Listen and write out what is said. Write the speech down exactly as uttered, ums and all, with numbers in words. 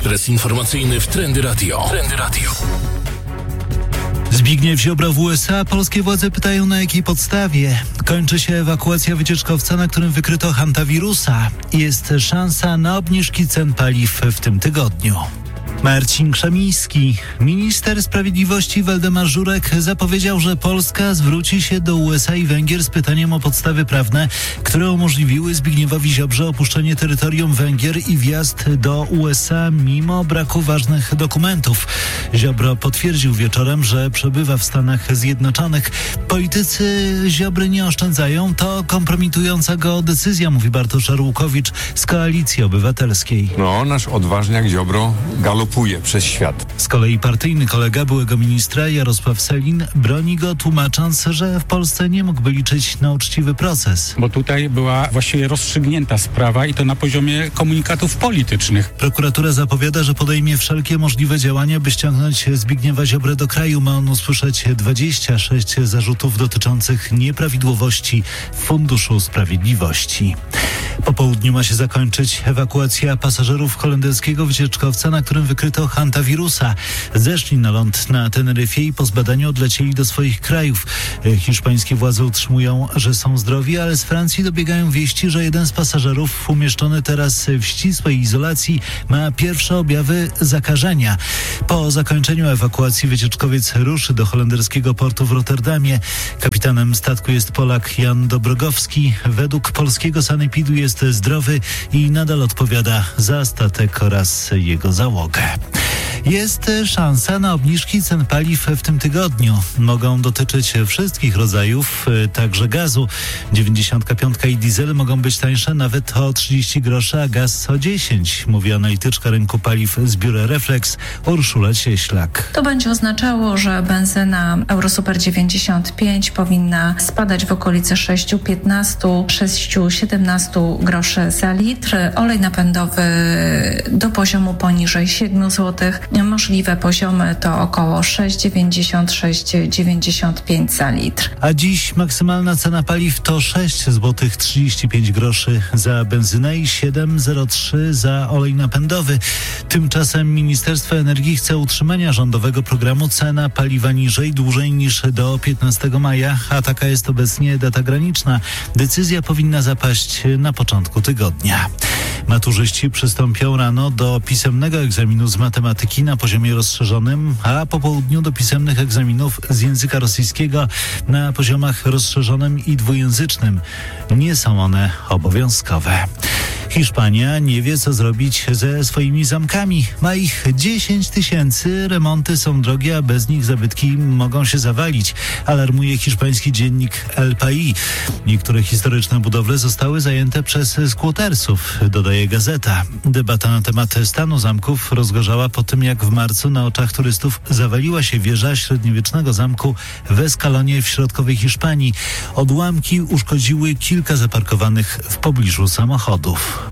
Ekspres informacyjny w Trendy Radio. Trendy Radio. Zbigniew Ziobro w U S A. Polskie władze pytają, na jakiej podstawie. Kończy się ewakuacja wycieczkowca, na którym wykryto hantawirusa. Jest szansa na obniżki cen paliw w tym tygodniu. Marcin Krzemiński. Minister Sprawiedliwości Waldemar Żurek zapowiedział, że Polska zwróci się do U S A i Węgier z pytaniem o podstawy prawne, które umożliwiły Zbigniewowi Ziobrze opuszczenie terytorium Węgier i wjazd do U S A mimo braku ważnych dokumentów. Ziobro potwierdził wieczorem, że przebywa w Stanach Zjednoczonych. Politycy Ziobry nie oszczędzają. To kompromitująca go decyzja, mówi Bartosz Arłukowicz z Koalicji Obywatelskiej. No, nasz odważniak Ziobro galopuje przez świat. Z kolei partyjny kolega byłego ministra Jarosław Sellin broni go, tłumacząc, że w Polsce nie mógłby liczyć na uczciwy proces. Bo tutaj była właściwie rozstrzygnięta sprawa i to na poziomie komunikatów politycznych. Prokuratura zapowiada, że podejmie wszelkie możliwe działania, by ściągnąć Zbigniewa Ziobrę do kraju. Ma on usłyszeć dwadzieścia sześć zarzutów dotyczących nieprawidłowości w Funduszu Sprawiedliwości. Po południu ma się zakończyć ewakuacja pasażerów holenderskiego wycieczkowca, na którym wykryto hantawirusa. Zeszli na ląd na Teneryfie i po zbadaniu odlecieli do swoich krajów. Hiszpańskie władze utrzymują, że są zdrowi, ale z Francji dobiegają wieści, że jeden z pasażerów umieszczony teraz w ścisłej izolacji ma pierwsze objawy zakażenia. Po zakończeniu ewakuacji wycieczkowiec ruszy do holenderskiego portu w Rotterdamie. Kapitanem statku jest Polak Jan Dobrogowski. Według polskiego sanepidu jest zdrowy i nadal odpowiada za statek oraz jego załogę. Jest szansa na obniżki cen paliw w tym tygodniu. Mogą dotyczyć wszystkich rodzajów, także gazu. dziewięćdziesiątka pięć i diesel mogą być tańsze nawet o trzydzieści groszy, a gaz o dziesięć, mówi analityczka rynku paliw z biura Reflex Urszula Cieślak. To będzie oznaczało, że benzyna Eurosuper dziewięćdziesiąt pięć powinna spadać w okolice sześć piętnaście sześć siedemnaście groszy za litr. Olej napędowy do poziomu poniżej siedem złotych. Możliwe poziomy to około sześć dziewięćdziesiąt sześć dziewięćdziesiąt pięć za litr. A dziś maksymalna cena paliw to sześć złotych trzydzieści pięć groszy za benzynę i siedem zero trzy za olej napędowy. Tymczasem Ministerstwo Energii chce utrzymania rządowego programu cena paliwa niżej dłużej niż do piętnastego maja, a taka jest obecnie data graniczna. Decyzja powinna zapaść na początku tygodnia. Maturzyści przystąpią rano do pisemnego egzaminu z matematyki na poziomie rozszerzonym, a po południu do pisemnych egzaminów z języka rosyjskiego na poziomach rozszerzonym i dwujęzycznym. Nie są one obowiązkowe. Hiszpania nie wie, co zrobić ze swoimi zamkami. Ma ich dziesięć tysięcy, remonty są drogie, a bez nich zabytki mogą się zawalić, alarmuje hiszpański dziennik El País. Niektóre historyczne budowle zostały zajęte przez squattersów, dodaje gazeta. Debata na temat stanu zamków rozgorzała po tym, jak w marcu na oczach turystów zawaliła się wieża średniowiecznego zamku w Escalonie w środkowej Hiszpanii. Odłamki uszkodziły kilka zaparkowanych w pobliżu samochodów.